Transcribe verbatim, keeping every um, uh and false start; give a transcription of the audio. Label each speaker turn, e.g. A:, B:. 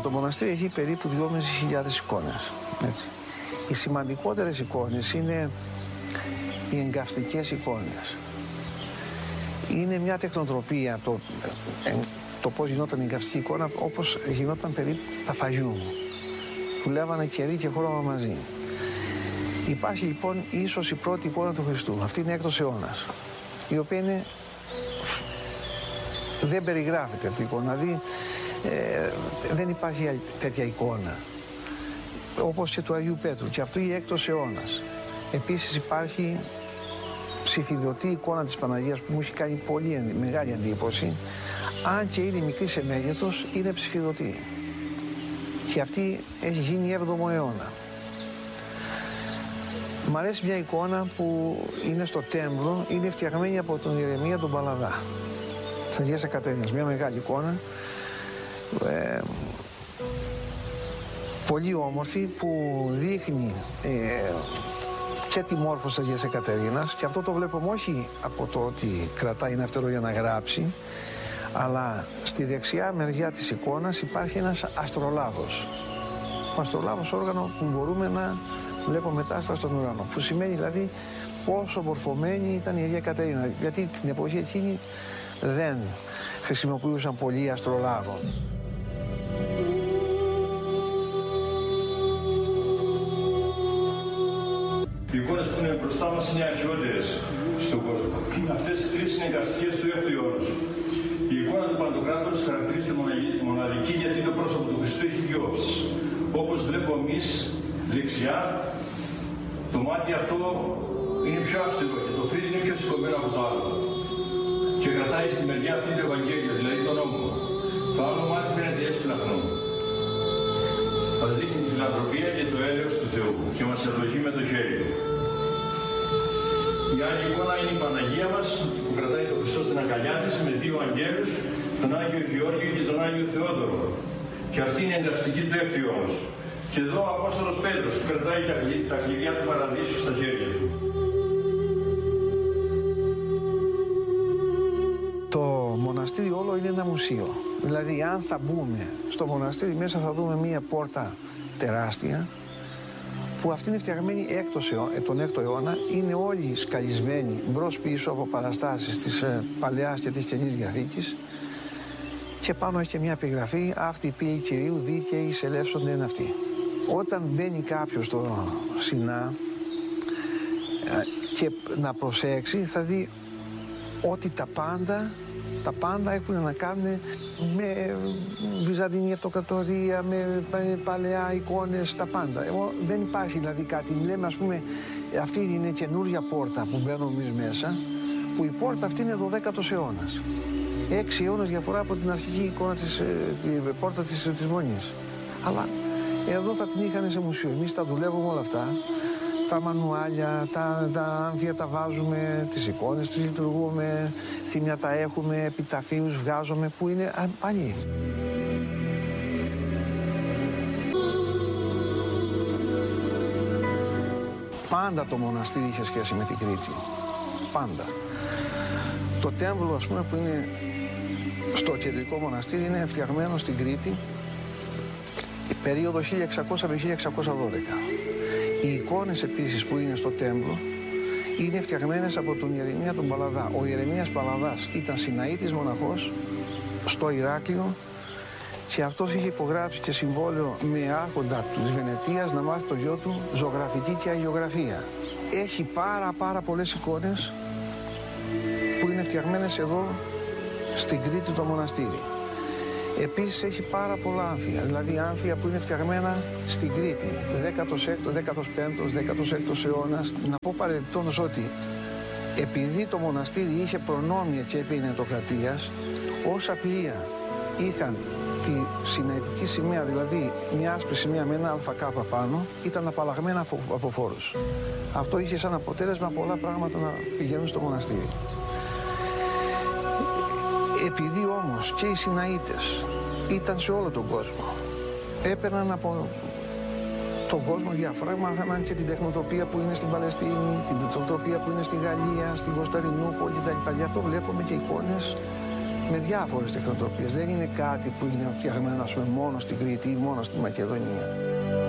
A: το μοναστήρι έχει περίπου δυόμισι χιλιάδες εικόνες. Έτσι. Οι σημαντικότερες εικόνες είναι οι εγκαυστικές εικόνες. Είναι μια τεχνοτροπία το, το πώς γινόταν η εγκαυστική εικόνα, όπως γινόταν περίπου τα φαγιού. Δουλεύανε κερί και χρώμα μαζί. Υπάρχει λοιπόν ίσως η πρώτη εικόνα του Χριστού. Αυτή είναι έκτος αιώνας, η οποία είναι... δεν περιγράφεται αυτή η εικόνα. Δηλαδή ε, δεν υπάρχει τέτοια εικόνα. Όπως και του Αγίου Πέτρου. Και αυτή η έκτος αιώνας. Επίσης υπάρχει ψηφιδωτή εικόνα της Παναγίας που μου έχει κάνει πολύ μεγάλη εντύπωση. Αν και είναι μικρή σε μέγεθος, είναι ψηφιδωτή. Και αυτή έχει γίνει έβδομο αιώνα. Μ' αρέσει μια εικόνα που είναι στο τέμπλο, είναι φτιαγμένη από τον Ιερεμία τον Παλαδά, της Αγίας Εκατερίνας. Μια μεγάλη εικόνα, ε, πολύ όμορφη, που δείχνει ε, και τη μόρφωση της Αγίας Εκατερίνας, και αυτό το βλέπουμε όχι από το ότι κρατάει ένα φτερό για να γράψει, αλλά στη δεξιά μεριά της εικόνας υπάρχει ένας αστρολάβος. Ο αστρολάβος, όργανο που μπορούμε να βλέπουμε μετάσταση στον ουρανό, που σημαίνει δηλαδή πόσο μορφωμένη ήταν η Αγία Κατερίνα, γιατί την εποχή εκείνη δεν χρησιμοποιούσαν πολύ αστρολάβο.
B: Οι εικόνες που είναι μπροστά μας είναι αρχαιότερες στον κόσμο. Αυτές οι τρεις είναι εγκαυστικές του έκτου αιώνα. Η εικόνα του Παντοκράτορος χαρακτηρίζεται μοναδική γιατί το πρόσωπο του Χριστού έχει δύο όψεις. Όπως βλέπουμε εμείς δεξιά, το μάτι αυτό είναι πιο αυστηρό και το φρύδι είναι πιο σηκωμένο από το άλλο. Και κρατάει στη μεριά αυτή το Ευαγγέλιο, δηλαδή τον νόμο. Το άλλο μάτι φαίνεται έσπλαχνο. Μας δείχνει τη φιλανθρωπία και το έλεος του Θεού και μας ευλογεί με το χέρι. Η άλλη εικόνα είναι η Παναγία μας που κρατάει τον Χριστό στην αγκαλιά της με δύο αγγέλους, τον Άγιο Γεώργιο και τον Άγιο Θεόδωρο. Και αυτή είναι η εγκαυστική του έκτου αιώνα. Και εδώ ο Απόστολος Πέτρος που κρατάει τα κλειδιά του Παραδείσου στα χέρια του.
A: Το μοναστήρι όλο είναι ένα μουσείο. Δηλαδή αν θα μπούμε στο μοναστήρι μέσα θα δούμε μία πόρτα τεράστια, που αυτή είναι φτιαγμένη έκτος αιώνα, τον έκτο αιώνα, είναι όλοι σκαλισμένοι μπρος πίσω από παραστάσεις της ε, Παλαιάς και της Καινής Διαθήκης, και πάνω έχει και μια επιγραφή «Αυτή η πύλη Κυρίου δίκαιοι εισελεύσονται εν αυτή». Όταν μπαίνει κάποιος στο Σινά ε, και να προσέξει, θα δει ότι τα πάντα τα πάντα έχουν να κάνουν με Βυζαντινή Αυτοκρατορία, με παλαιά εικόνες, τα πάντα. Εγώ, δεν υπάρχει δηλαδή κάτι. Λέμε, ας πούμε, αυτή είναι καινούρια πόρτα που μπαίνουμε εμείς μέσα, που η πόρτα αυτή είναι δωδέκατος αιώνας. Έξι αιώνας διαφορά από την αρχική εικόνα της, την πόρτα της, της Μονής. Αλλά εδώ θα την είχαν σε μουσείο. Εμείς τα δουλεύουμε όλα αυτά. Τα μανουάλια, τα, τα άμφια τα βάζουμε, τις εικόνες τις λειτουργούμε, θύμια τα έχουμε, επιταφείους βγάζουμε, που είναι παλιοί. Πάντα το μοναστήρι είχε σχέση με την Κρήτη. Πάντα. Το τέμπλο, ας πούμε, που είναι στο κεντρικό μοναστήρι, είναι φτιαγμένο στην Κρήτη η περίοδο χίλια εξακόσια με χίλια εξακόσια δώδεκα. Οι εικόνες επίσης που είναι στο τέμπλο είναι φτιαγμένες από τον Ιερεμία τον Παλαδά. Ο Ιερεμίας Παλαδάς ήταν Σιναήτης μοναχός στο Ηράκλειο, και αυτός είχε υπογράψει και συμβόλαιο με άρχοντα της Βενετίας να μάθει το γιο του ζωγραφική και αγιογραφία. Έχει πάρα πάρα πολλές εικόνες που είναι φτιαγμένες εδώ στην Κρήτη το μοναστήρι. Επίσης έχει πάρα πολλά άμφια, δηλαδή άμφια που είναι φτιαγμένα στην Κρήτη, δέκατος έκτος, δέκατος πέμπτος, δέκατος έκτος αιώνας. Να πω παρεμπιπτόντως ότι επειδή το μοναστήρι είχε προνόμια και επινετοκρατίας, ως απειλεία είχαν τη Σιναητική σημαία, δηλαδή μια άσπρη σημαία με ένα ΑΚ πάνω, ήταν απαλλαγμένα από φόρους. Αυτό είχε σαν αποτέλεσμα πολλά πράγματα να πηγαίνουν στο μοναστήρι. Επειδή όμως και οι Σιναήτες ήταν σε όλο τον κόσμο, έπαιρναν από τον κόσμο διάφορα, μάθαναν και την τεχνοτροπία που είναι στην Παλαιστίνη, την τεχνοτροπία που είναι στη Γαλλία, στην Κωνσταντινούπολη κτλ. Γι' αυτό βλέπουμε και εικόνες με διάφορες τεχνοτροπίες. Δεν είναι κάτι που είναι φτιαγμένο, ας πούμε, μόνο στην Κρήτη ή μόνο στη Μακεδονία.